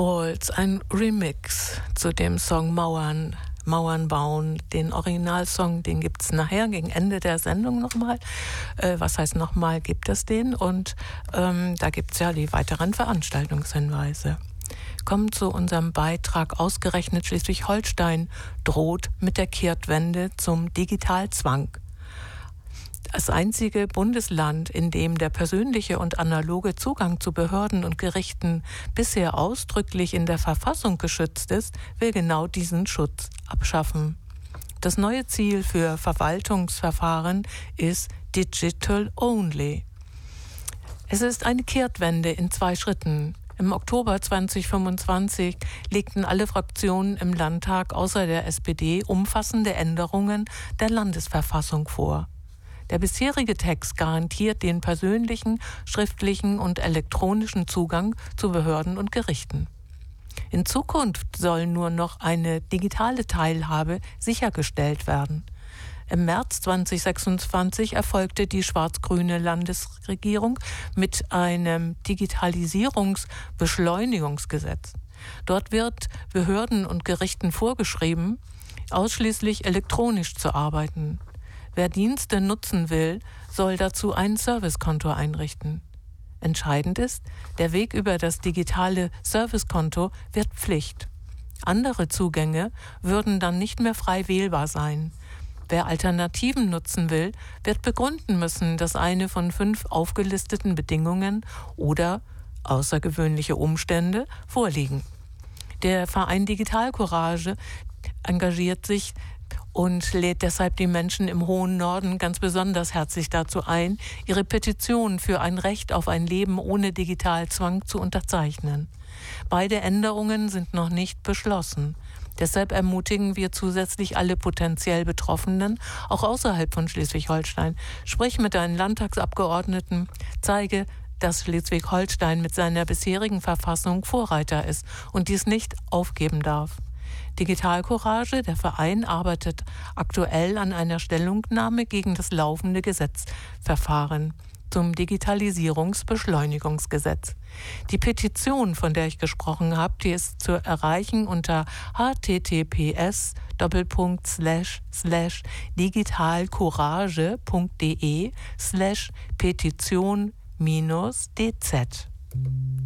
Walls, ein Remix zu dem Song Mauern bauen. Den Originalsong, den gibt es nachher gegen Ende der Sendung nochmal. Was heißt nochmal, gibt es den? Und da gibt es ja die weiteren Veranstaltungshinweise. Kommen zu unserem Beitrag. Ausgerechnet Schleswig-Holstein droht mit der Kehrtwende zum Digitalzwang. Das einzige Bundesland, in dem der persönliche und analoge Zugang zu Behörden und Gerichten bisher ausdrücklich in der Verfassung geschützt ist, will genau diesen Schutz abschaffen. Das neue Ziel für Verwaltungsverfahren ist Digital Only. Es ist eine Kehrtwende in 2 Schritten. Im Oktober 2025 legten alle Fraktionen im Landtag außer der SPD umfassende Änderungen der Landesverfassung vor. Der bisherige Text garantiert den persönlichen, schriftlichen und elektronischen Zugang zu Behörden und Gerichten. In Zukunft soll nur noch eine digitale Teilhabe sichergestellt werden. Im März 2026 erfolgte die schwarz-grüne Landesregierung mit einem Digitalisierungsbeschleunigungsgesetz. Dort wird Behörden und Gerichten vorgeschrieben, ausschließlich elektronisch zu arbeiten. Wer Dienste nutzen will, soll dazu ein Servicekonto einrichten. Entscheidend ist, der Weg über das digitale Servicekonto wird Pflicht. Andere Zugänge würden dann nicht mehr frei wählbar sein. Wer Alternativen nutzen will, wird begründen müssen, dass eine von 5 aufgelisteten Bedingungen oder außergewöhnliche Umstände vorliegen. Der Verein Digital Courage engagiert sich und lädt deshalb die Menschen im hohen Norden ganz besonders herzlich dazu ein, ihre Petition für ein Recht auf ein Leben ohne Digitalzwang zu unterzeichnen. Beide Änderungen sind noch nicht beschlossen. Deshalb ermutigen wir zusätzlich alle potenziell Betroffenen, auch außerhalb von Schleswig-Holstein. Sprich mit deinen Landtagsabgeordneten, zeige, dass Schleswig-Holstein mit seiner bisherigen Verfassung Vorreiter ist und dies nicht aufgeben darf. Digital Courage, der Verein, arbeitet aktuell an einer Stellungnahme gegen das laufende Gesetzverfahren zum Digitalisierungsbeschleunigungsgesetz. Die Petition, von der ich gesprochen habe, die ist zu erreichen unter https://digitalcourage.de/petition-dz.